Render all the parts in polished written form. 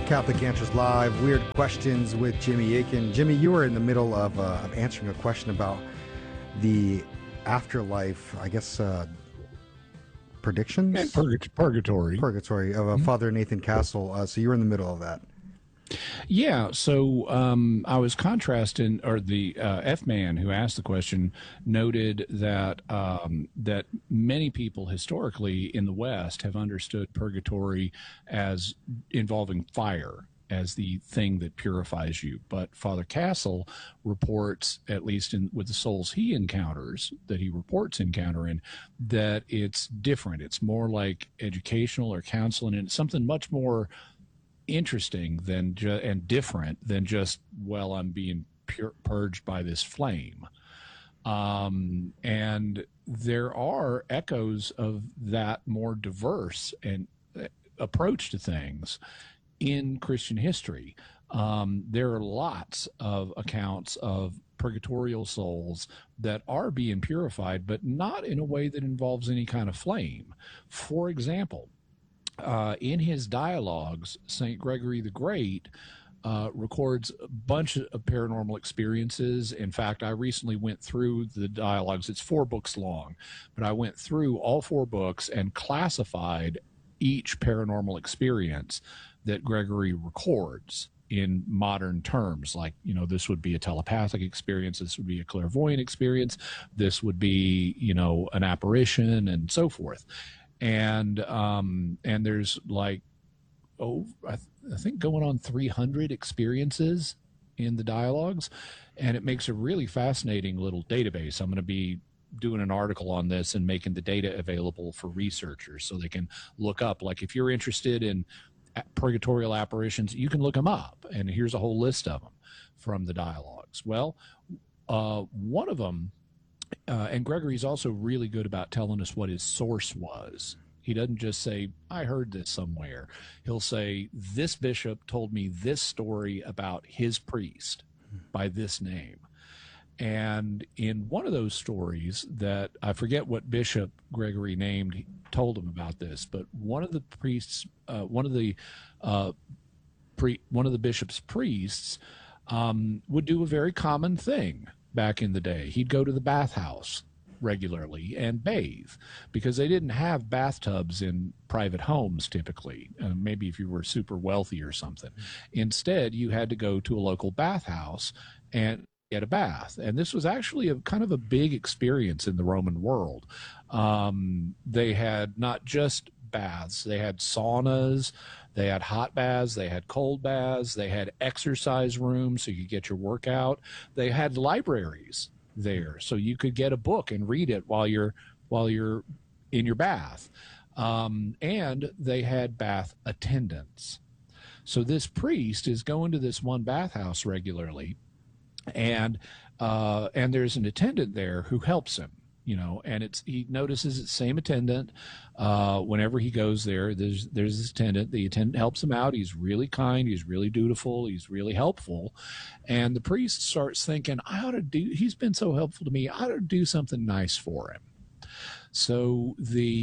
Catholic Answers Live, Weird Questions with Jimmy Akin. Jimmy, you were in the middle of answering a question about the afterlife, I guess, predictions? And purgatory. Purgatory of Father Nathan Castle. So you were in the middle of that. Yeah, so I was contrasting, or the F-man who asked the question noted that that many people historically in the West have understood purgatory as involving fire as the thing that purifies you. But Father Castle reports, at least with the souls he encounters, that he reports encountering, that it's different. It's more like educational or counseling, and it's something much more interesting than and different than just, well, I'm being purged by this flame. And there are echoes of that more diverse and approach to things in Christian history. There are lots of accounts of purgatorial souls that are being purified, but not in a way that involves any kind of flame. For example, in his dialogues, St. Gregory the Great records a bunch of paranormal experiences. In fact, I recently went through the dialogues. It's 4 books long, but I went through all 4 books and classified each paranormal experience that Gregory records in modern terms. Like, you know, this would be a telepathic experience, this would be a clairvoyant experience, this would be, you know, an apparition, and so forth. And there's like, I think going on 300 experiences in the dialogues, and it makes a really fascinating little database. I'm going to be doing an article on this and making the data available for researchers so they can look up. Like, if you're interested in purgatorial apparitions, you can look them up, and here's a whole list of them from the dialogues. Well, one of them, and Gregory's also really good about telling us what his source was. He doesn't just say, I heard this somewhere. He'll say, this bishop told me this story about his priest by this name. And in one of those stories, that I forget what bishop Gregory named, he told him about this, but one of the priests, one of the bishop's priests would do a very common thing back in the day. He'd go to the bathhouse regularly and bathe, because they didn't have bathtubs in private homes typically. Maybe if you were super wealthy or something. Instead, you had to go to a local bathhouse and get a bath. And this was actually a kind of a big experience in the Roman world. They had not just baths, they had saunas, they had hot baths, they had cold baths, they had exercise rooms so you could get your workout. They had libraries there, so you could get a book and read it while you're in your bath. And they had bath attendants. So this priest is going to this one bathhouse regularly, and there's an attendant there who helps him, you know, and he notices it's the same attendant. Whenever he goes there, there's this attendant. The attendant helps him out. He's really kind. He's really dutiful. He's really helpful. And the priest starts thinking, he's been so helpful to me, I ought to do something nice for him. So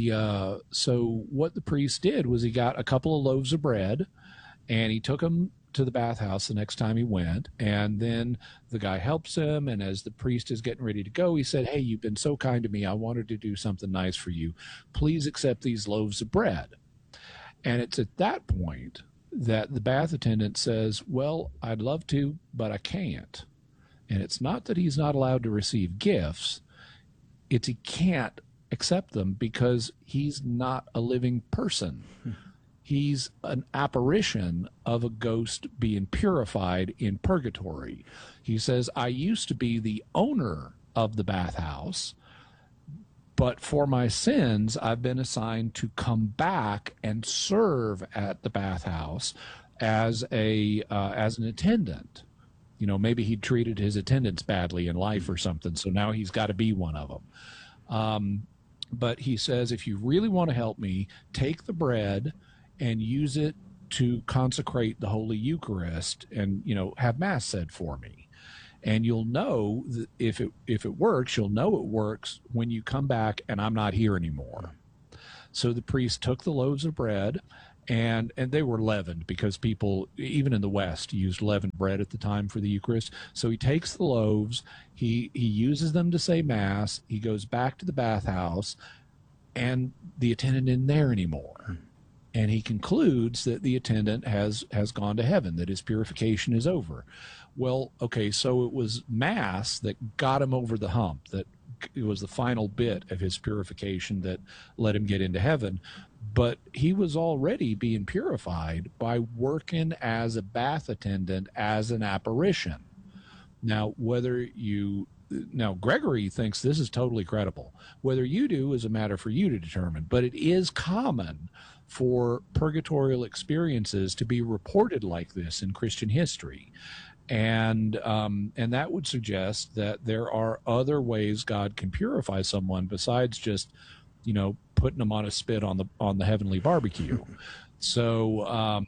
what the priest did was he got a couple of loaves of bread, and he took them to the bathhouse the next time he went, and then the guy helps him, and as the priest is getting ready to go, he said, hey, you've been so kind to me, I wanted to do something nice for you, please accept these loaves of bread. And it's at that point that the bath attendant says, well, I'd love to, but I can't. And it's not that he's not allowed to receive gifts, it's he can't accept them because he's not a living person. He's an apparition of a ghost being purified in purgatory. He says, I used to be the owner of the bathhouse, but for my sins, I've been assigned to come back and serve at the bathhouse as an attendant. You know, maybe he treated his attendants badly in life or something, so now he's got to be one of them. But he says, if you really want to help me, take the bread and use it to consecrate the Holy Eucharist and, you know, have Mass said for me. And you'll know that if it works, you'll know it works when you come back and I'm not here anymore. So the priest took the loaves of bread and they were leavened because people, even in the West, used leavened bread at the time for the Eucharist. So he takes the loaves, he uses them to say Mass, he goes back to the bathhouse, and the attendant isn't there anymore. And he concludes that the attendant has gone to heaven, that his purification is over. Well, okay, so it was Mass that got him over the hump, that it was the final bit of his purification that let him get into heaven. But he was already being purified by working as a bath attendant, as an apparition. Now, Gregory thinks this is totally credible. Whether you do is a matter for you to determine, but it is common for purgatorial experiences to be reported like this in Christian history. And that would suggest that there are other ways God can purify someone besides just, putting them on a spit on the heavenly barbecue. So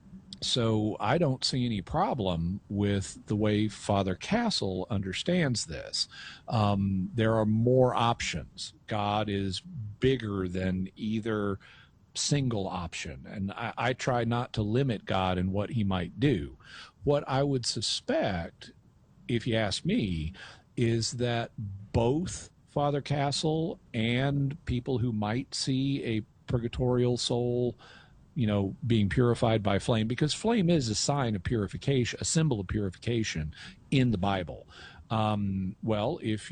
I don't see any problem with the way Father Castle understands this. There are more options. God is bigger than either single option, and I try not to limit God in what he might do. What I would suspect, if you ask me, is that both Father Castle and people who might see a purgatorial soul, being purified by flame, because flame is a sign of purification, a symbol of purification in the Bible. Well, if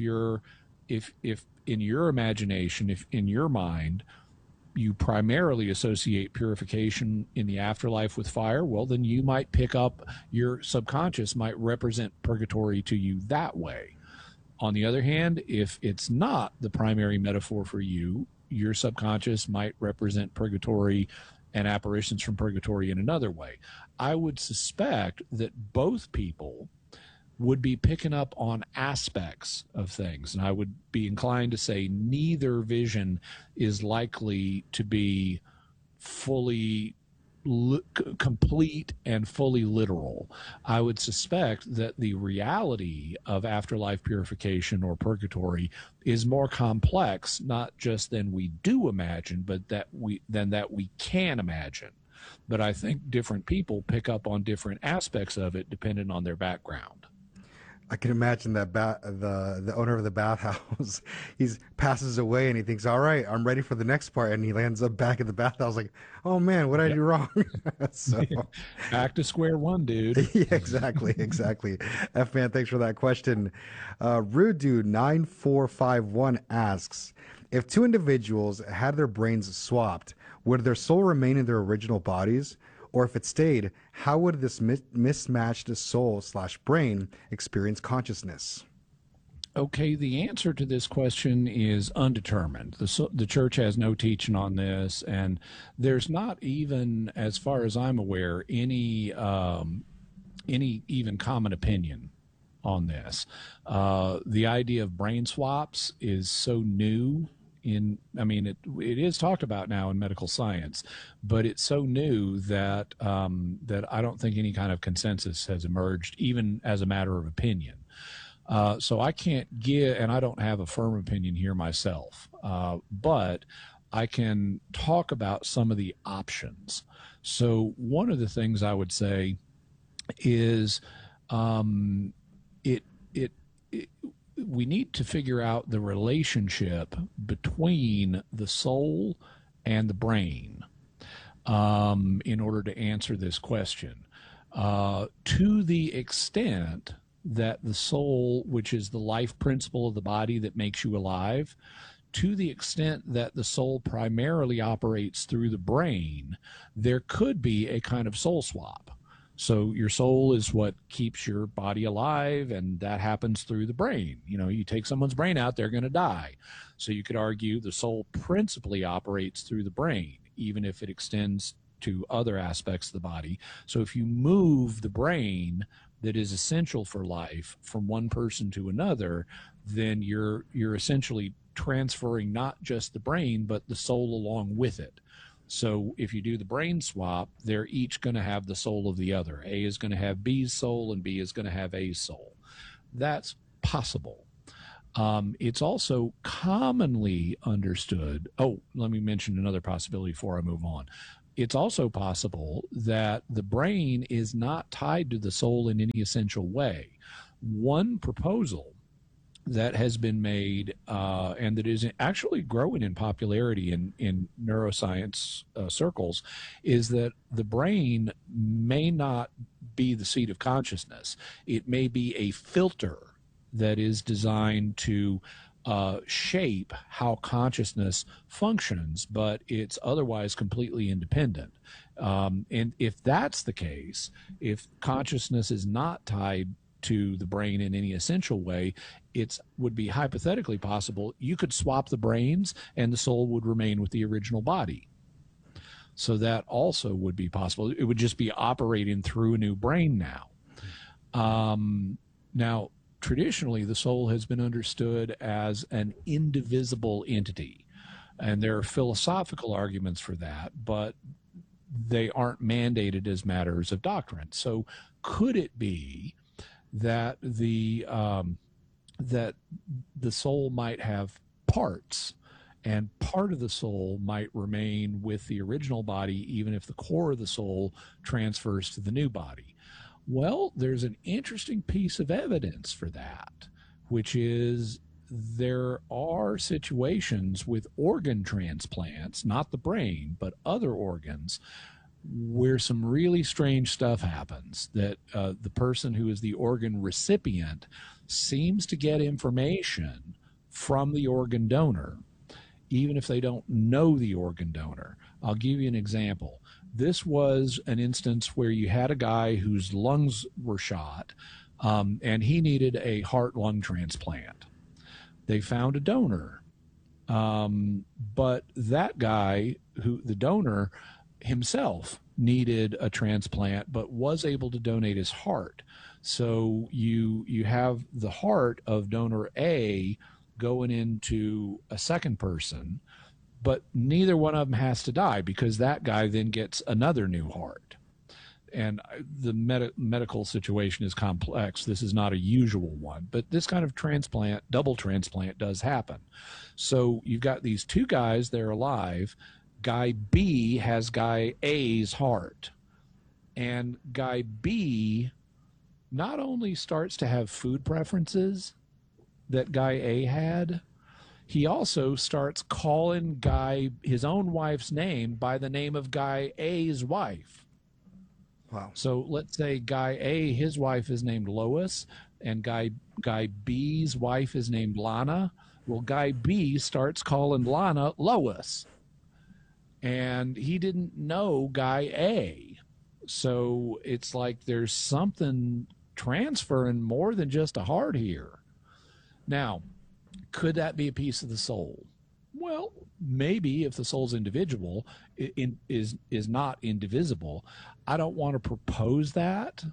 in your imagination, if in your mind, you primarily associate purification in the afterlife with fire, well, then you might pick up, your subconscious might represent purgatory to you that way. On the other hand, if it's not the primary metaphor for you, your subconscious might represent purgatory and apparitions from purgatory in another way. I would suspect that both people would be picking up on aspects of things, and I would be inclined to say neither vision is likely to be fully complete and fully literal. I would suspect that the reality of afterlife purification or purgatory is more complex, not just than we do imagine, but that we can imagine. But I think different people pick up on different aspects of it depending on their background. I can imagine that the owner of the bathhouse, he passes away and he thinks, all right, I'm ready for the next part. And he lands up back at the bathhouse like, oh man, what did I do wrong? So back to square one, dude. Yeah, exactly. F-Man, thanks for that question. Rude Dude 9451 asks, if two individuals had their brains swapped, would their soul remain in their original bodies? Or if it stayed, how would this mismatched soul/brain experience consciousness? Okay, the answer to this question is undetermined. The church has no teaching on this, and there's not even, as far as I'm aware, any even common opinion on this. The idea of brain swaps is so new. It is talked about now in medical science, but it's so new that that I don't think any kind of consensus has emerged, even as a matter of opinion. So I can't give, and I don't have a firm opinion here myself, but I can talk about some of the options. So one of the things I would say is we need to figure out the relationship between the soul and the brain in order to answer this question. To the extent that the soul, which is the life principle of the body that makes you alive, to the extent that the soul primarily operates through the brain, there could be a kind of soul swap. So your soul is what keeps your body alive, and that happens through the brain. You take someone's brain out, they're going to die. So you could argue the soul principally operates through the brain, even if it extends to other aspects of the body. So if you move the brain that is essential for life from one person to another, then you're essentially transferring not just the brain, but the soul along with it. So if you do the brain swap, they're each going to have the soul of the other. A is going to have B's soul, and B is going to have A's soul. That's possible. It's also commonly understood. Oh, let me mention another possibility before I move on. it's also possible that the brain is not tied to the soul in any essential way. One proposal that has been made and that is actually growing in popularity in neuroscience circles is that the brain may not be the seat of consciousness. It may be a filter that is designed to shape how consciousness functions, but it's otherwise completely independent. And if that's the case, if consciousness is not tied to the brain in any essential way, it would be hypothetically possible you could swap the brains and the soul would remain with the original body. So that also would be possible. It would just be operating through a new brain now. Now, traditionally, the soul has been understood as an indivisible entity. And there are philosophical arguments for that, but they aren't mandated as matters of doctrine. So could it be that the soul might have parts, and part of the soul might remain with the original body even if the core of the soul transfers to the new body? Well, there's an interesting piece of evidence for that, which is there are situations with organ transplants, not the brain, but other organs, where some really strange stuff happens, that the person who is the organ recipient seems to get information from the organ donor, even if they don't know the organ donor. I'll give you an example. This was an instance where you had a guy whose lungs were shot, and he needed a heart-lung transplant. They found a donor, but that guy, the donor, himself needed a transplant but was able to donate his heart. So you have the heart of donor A going into a second person, but neither one of them has to die because that guy then gets another new heart. And the medical situation is complex. This is not a usual one, but this kind of transplant, double transplant, does happen. So you've got these two guys, they're alive. Guy B has guy A's heart, and guy B not only starts to have food preferences that guy A had, he also starts calling his own wife's name by the name of guy A's wife. Wow. So let's say guy A, his wife is named Lois, and guy B's wife is named Lana. Well, guy B starts calling Lana Lois, and he didn't know guy A. So it's like there's something transferring more than just a heart here. Now, could that be a piece of the soul? Well, maybe if the soul's individual, is not indivisible. I don't want to propose that.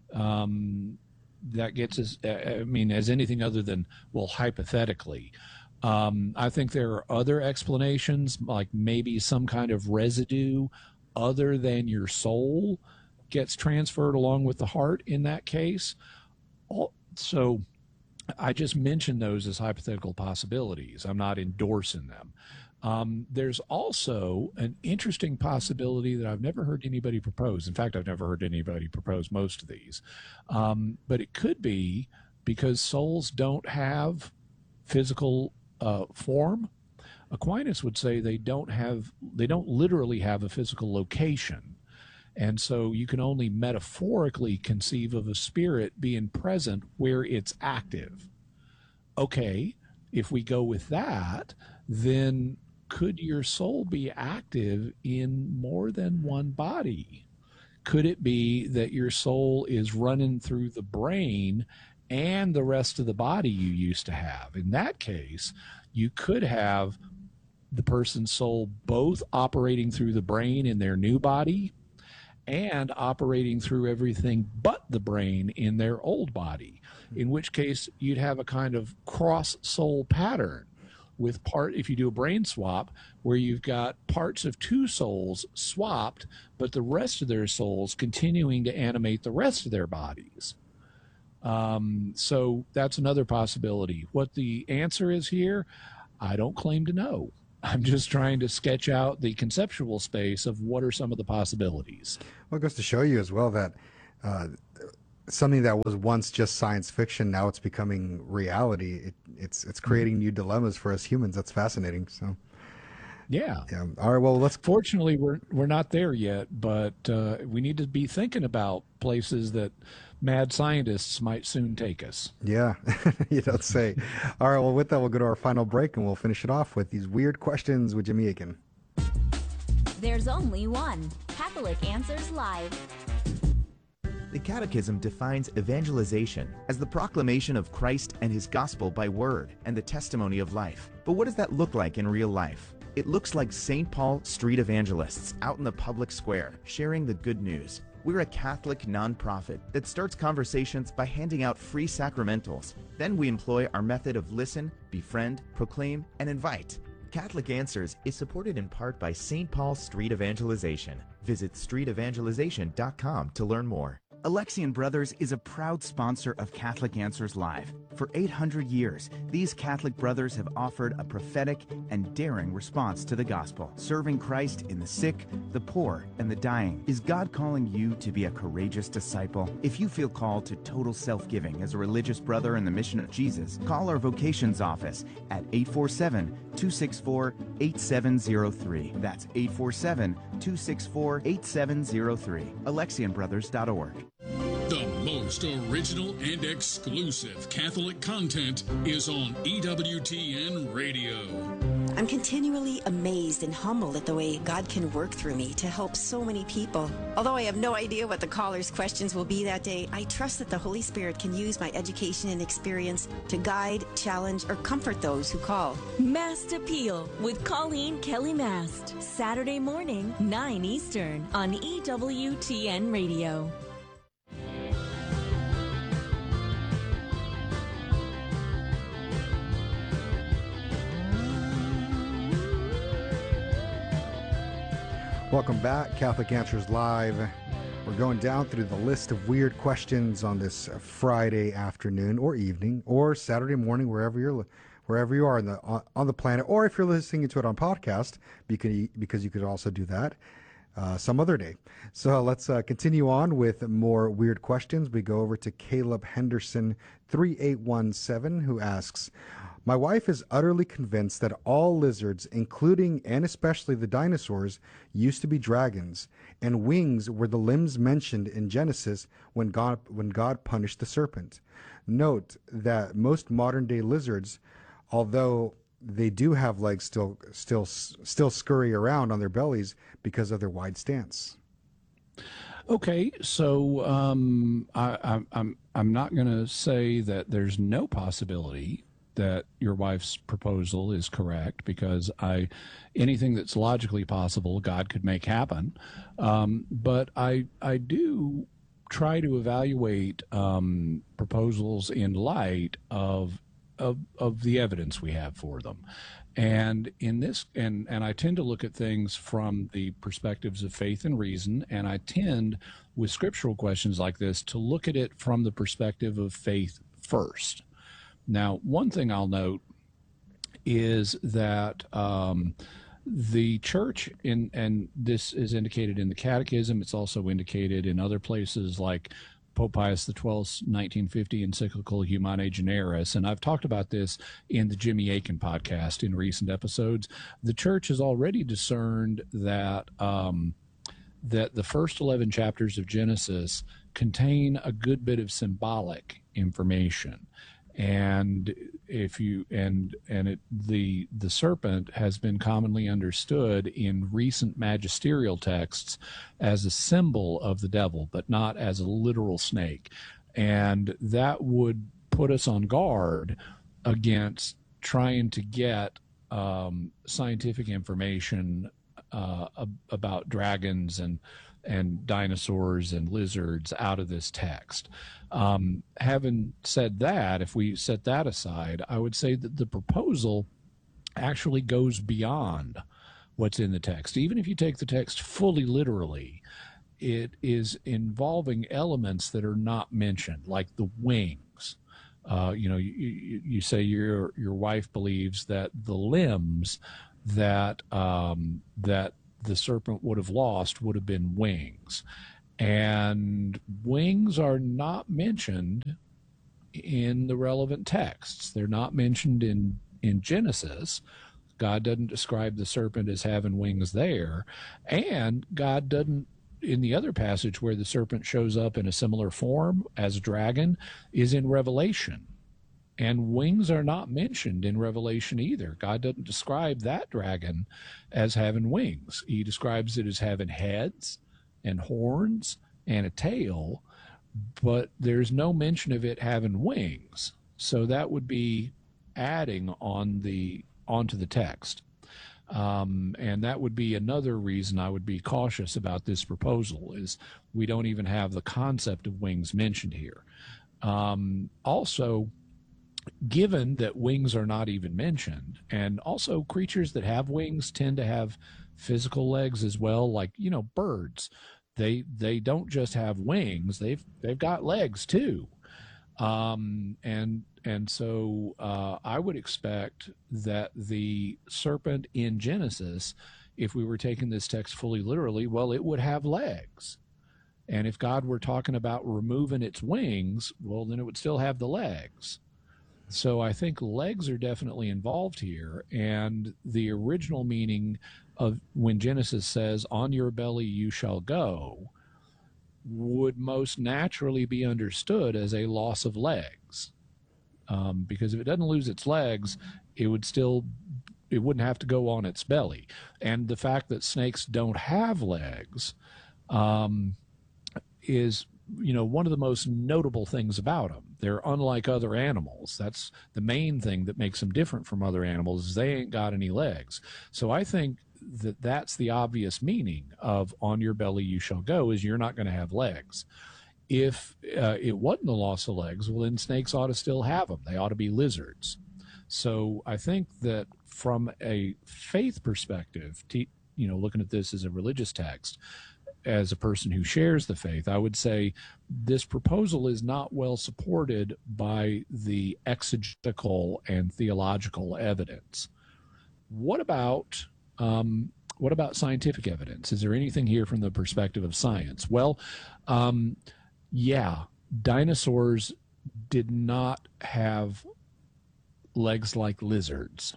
That gets us, as anything other than, well, hypothetically. I think there are other explanations, like maybe some kind of residue other than your soul gets transferred along with the heart in that case. So I just mentioned those as hypothetical possibilities. I'm not endorsing them. There's also an interesting possibility that I've never heard anybody propose. In fact, I've never heard anybody propose most of these. But it could be because souls don't have physical form. Aquinas would say they don't literally have a physical location. And so you can only metaphorically conceive of a spirit being present where it's active. Okay, if we go with that, then could your soul be active in more than one body? Could it be that your soul is running through the brain and the rest of the body you used to have? In that case, you could have the person's soul both operating through the brain in their new body and operating through everything but the brain in their old body, in which case you'd have a kind of cross soul pattern with if you do a brain swap, where you've got parts of two souls swapped, but the rest of their souls continuing to animate the rest of their bodies. So that's another possibility. What the answer is here, I don't claim to know. I'm just trying to sketch out the conceptual space of what are some of the possibilities. Well, it goes to show you as well that uh, something that was once just science fiction, now it's becoming reality. It's creating new dilemmas for us humans. That's fascinating. So, Yeah. yeah. All right. Well, let's. Fortunately, we're not there yet, but we need to be thinking about places that mad scientists might soon take us. Yeah, you don't say. All right. Well, with that, we'll go to our final break and we'll finish it off with these weird questions with Jimmy Akin. There's only one Catholic Answers Live. The Catechism defines evangelization as the proclamation of Christ and his gospel by word and the testimony of life. But what does that look like in real life? It looks like St. Paul street evangelists out in the public square sharing the good news. We're a Catholic nonprofit that starts conversations by handing out free sacramentals. Then we employ our method of listen, befriend, proclaim, and invite. Catholic Answers is supported in part by St. Paul Street Evangelization. Visit streetevangelization.com to learn more. Alexian Brothers is a proud sponsor of Catholic Answers Live. For 800 years, these Catholic brothers have offered a prophetic and daring response to the gospel, serving Christ in the sick, the poor, and the dying. Is God calling you to be a courageous disciple? If you feel called to total self-giving as a religious brother in the mission of Jesus, call our vocations office at 847-264-8703. That's 847-264-8703. AlexianBrothers.org. The most original and exclusive Catholic content is on EWTN Radio. I'm continually amazed and humbled at the way God can work through me to help so many people. Although I have no idea what the callers' questions will be that day, I trust that the Holy Spirit can use my education and experience to guide, challenge, or comfort those who call. Mast Appeal with Colleen Kelly Mast. Saturday morning, 9 Eastern on EWTN Radio. Welcome back, Catholic Answers Live. We're going down through the list of weird questions on this Friday afternoon or evening or Saturday morning, wherever you are on the planet, or if you're listening to it on podcast, because you could also do that some other day. So let's continue on with more weird questions. We go over to Caleb Henderson 3817, who asks, my wife is utterly convinced that all lizards, including and especially the dinosaurs, used to be dragons, and wings were the limbs mentioned in Genesis when God punished the serpent. Note that most modern-day lizards, although they do have legs, still scurry around on their bellies because of their wide stance. Okay, so I'm not going to say that there's no possibility that your wife's proposal is correct, because anything that's logically possible, God could make happen. But I do try to evaluate proposals in light of the evidence we have for them. And in this, and I tend to look at things from the perspectives of faith and reason, and I tend, with scriptural questions like this, to look at it from the perspective of faith first. Now, one thing I'll note is that the church, and this is indicated in the Catechism, it's also indicated in other places like Pope Pius XII's 1950 encyclical Humanae Generis, and I've talked about this in the Jimmy Akin podcast in recent episodes. The church has already discerned that that the first 11 chapters of Genesis contain a good bit of symbolic information. And the serpent has been commonly understood in recent magisterial texts as a symbol of the devil, but not as a literal snake. And that would put us on guard against trying to get scientific information about dragons and dinosaurs and lizards out of this text. Having said that, if we set that aside, I would say that the proposal actually goes beyond what's in the text. Even if you take the text fully literally, it is involving elements that are not mentioned, like the wings. You say your wife believes that the limbs that that the serpent would have lost would have been wings. And wings are not mentioned in the relevant texts. They're not mentioned in Genesis. God doesn't describe the serpent as having wings there. And God doesn't, in the other passage where the serpent shows up in a similar form as a dragon, is in Revelation. And wings are not mentioned in Revelation either. God doesn't describe that dragon as having wings. He describes it as having heads and horns and a tail, but there's no mention of it having wings. So that would be adding onto the text. And that would be another reason I would be cautious about this proposal, is we don't even have the concept of wings mentioned here. Also, given that wings are not even mentioned, and also creatures that have wings tend to have physical legs as well, like, birds. They don't just have wings, they've got legs too. And so I would expect that the serpent in Genesis, if we were taking this text fully literally, well, it would have legs. And if God were talking about removing its wings, well, then it would still have the legs. So I think legs are definitely involved here. And the original meaning of when Genesis says, "On your belly you shall go," would most naturally be understood as a loss of legs. Because if it doesn't lose its legs, it wouldn't have to go on its belly. And the fact that snakes don't have legs is, one of the most notable things about them. They're unlike other animals. That's the main thing that makes them different from other animals, is they ain't got any legs. So I think that that's the obvious meaning of "on your belly you shall go," is you're not going to have legs. If it wasn't the loss of legs, well, then snakes ought to still have them. They ought to be lizards. So I think that from a faith perspective, looking at this as a religious text, as a person who shares the faith, I would say this proposal is not well supported by the exegetical and theological evidence. What about scientific evidence? Is there anything here from the perspective of science? Well, yeah, dinosaurs did not have legs like lizards.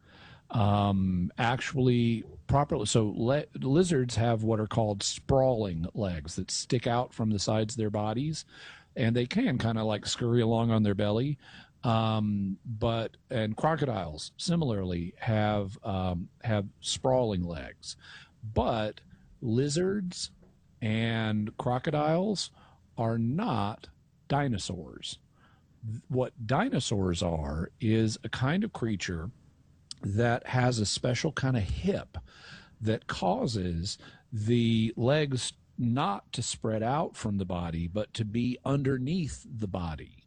Actually, properly, so lizards have what are called sprawling legs that stick out from the sides of their bodies, and they can kind of like scurry along on their belly. And crocodiles similarly have sprawling legs, but lizards and crocodiles are not dinosaurs. What dinosaurs are is a kind of creature that has a special kind of hip that causes the legs not to spread out from the body, but to be underneath the body.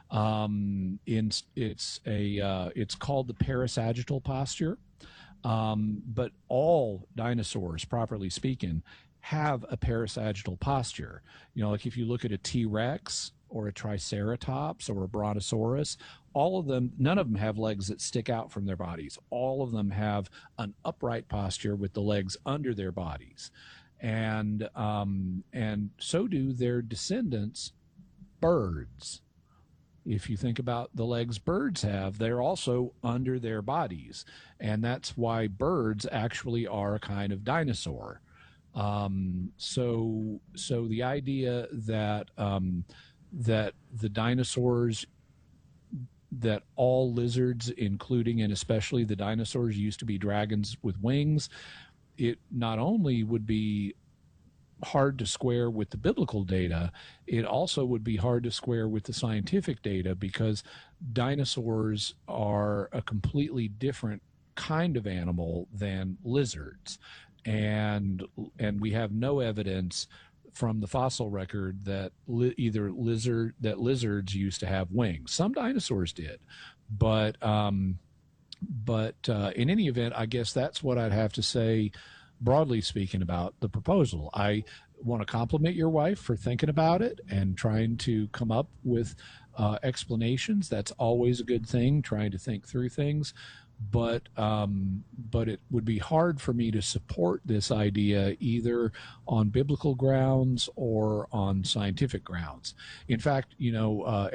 It's called the parasagittal posture. But all dinosaurs, properly speaking, have a parasagittal posture. Like if you look at a T-Rex or a Triceratops or a Brontosaurus, all of them, none of them have legs that stick out from their bodies. All of them have an upright posture with the legs under their bodies. And so do their descendants, birds. If you think about the legs birds have, they're also under their bodies. And that's why birds actually are a kind of dinosaur. So the idea that that the dinosaurs, that all lizards, including and especially the dinosaurs, used to be dragons with wings, it not only would be hard to square with the biblical data, it also would be hard to square with the scientific data, because dinosaurs are a completely different kind of animal than lizards. And we have no evidence from the fossil record that lizards used to have wings. Some dinosaurs did, but in any event, I guess that's what I'd have to say, broadly speaking, about the proposal. I want to compliment your wife for thinking about it and trying to come up with explanations. That's always a good thing, trying to think through things. but it would be hard for me to support this idea either on biblical grounds or on scientific grounds. In fact,